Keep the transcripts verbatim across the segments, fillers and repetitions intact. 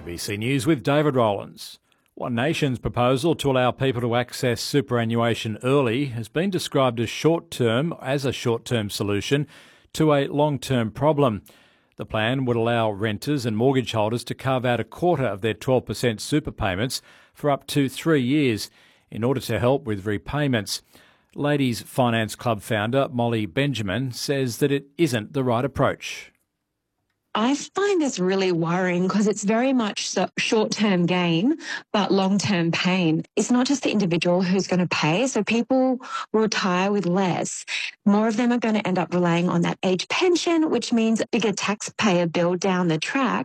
A B C News with David Rowlands. One Nation's proposal to allow people to access superannuation early has been described as short-term, as a short-term solution to a long-term problem. The plan would allow renters and mortgage holders to carve out a quarter of their twelve percent super payments for up to three years in order to help with repayments. Ladies Finance Club founder Molly Benjamin says that it isn't the right approach. I find this really worrying because it's very much so short-term gain, but long-term pain. It's not just the individual who's going to pay. So people will retire with less. More of them are going to end up relying on that age pension, which means a bigger taxpayer bill down the track.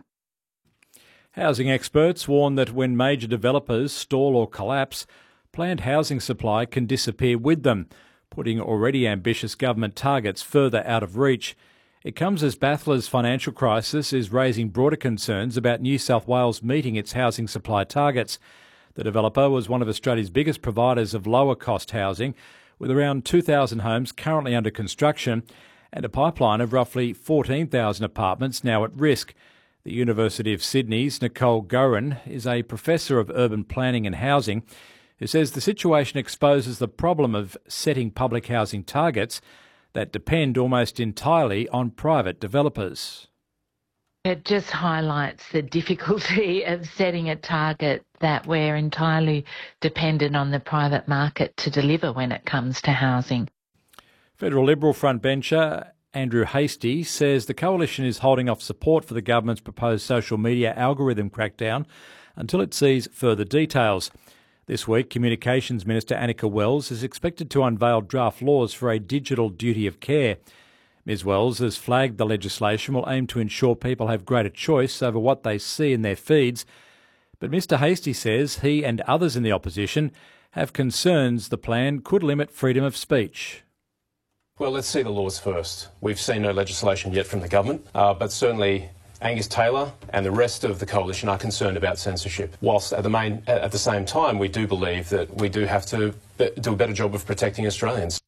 Housing experts warn that when major developers stall or collapse, planned housing supply can disappear with them, putting already ambitious government targets further out of reach. It comes as Bathurst's financial crisis is raising broader concerns about New South Wales meeting its housing supply targets. The developer was one of Australia's biggest providers of lower-cost housing, with around two thousand homes currently under construction and a pipeline of roughly fourteen thousand apartments now at risk. The University of Sydney's Nicole Gorin is a professor of urban planning and housing who says the situation exposes the problem of setting public housing targets that depend almost entirely on private developers. It just highlights the difficulty of setting a target that we're entirely dependent on the private market to deliver when it comes to housing. Federal Liberal frontbencher Andrew Hastie says the coalition is holding off support for the government's proposed social media algorithm crackdown until it sees further details. This week, Communications Minister Annika Wells is expected to unveil draft laws for a digital duty of care. Ms Wells has flagged the legislation will aim to ensure people have greater choice over what they see in their feeds. But Mr Hastie says he and others in the opposition have concerns the plan could limit freedom of speech. Well, let's see the laws first. We've seen no legislation yet from the government, uh, but certainly Angus Taylor and the rest of the coalition are concerned about censorship, whilst at the, main, at the same time we do believe that we do have to do a better job of protecting Australians.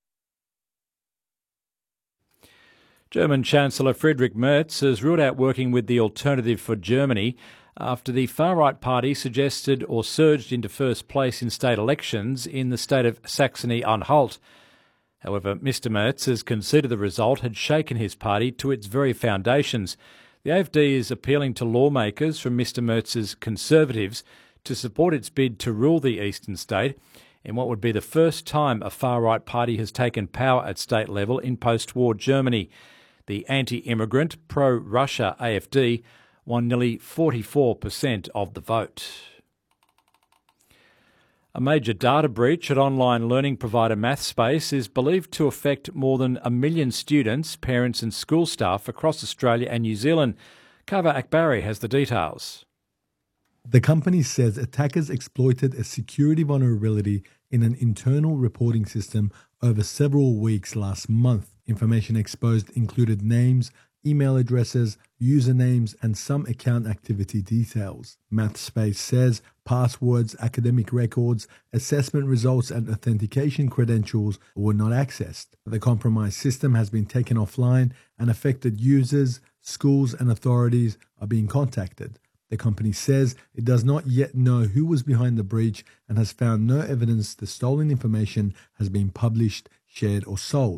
German Chancellor Friedrich Merz has ruled out working with the Alternative for Germany after the far-right party suggested or surged into first place in state elections in the state of Saxony-Anhalt. However, Mr Merz has conceded the result had shaken his party to its very foundations. The A F D is appealing to lawmakers from Mr Merz's Conservatives to support its bid to rule the eastern state in what would be the first time a far-right party has taken power at state level in post-war Germany. The anti-immigrant, pro-Russia A F D won nearly forty-four percent of the vote. A major data breach at online learning provider MathSpace is believed to affect more than a million students, parents and school staff across Australia and New Zealand. Kava Akbari has the details. The company says attackers exploited a security vulnerability in an internal reporting system over several weeks last month. Information exposed included names, email addresses, usernames, and some account activity details. MathSpace says passwords, academic records, assessment results, and authentication credentials were not accessed. The compromised system has been taken offline and affected users, schools, and authorities are being contacted. The company says it does not yet know who was behind the breach and has found no evidence the stolen information has been published, shared, or sold.